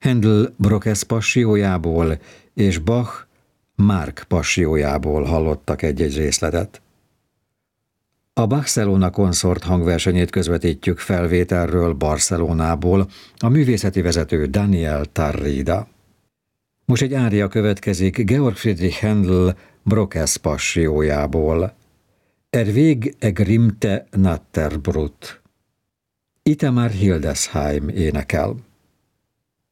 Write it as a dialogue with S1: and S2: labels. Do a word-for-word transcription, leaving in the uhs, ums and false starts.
S1: Händel Brockes passiójából és Bach Mark passiójából hallottak egy-egy részletet. A Barcelona konszort hangversenyét közvetítjük felvételről Barcelonából, a művészeti vezető Daniel Tarrida. Most egy ária következik Georg Friedrich Händel Brockes passiójából. Er Weg ergrimmte Natterbrut. Itamar Hildesheim énekel.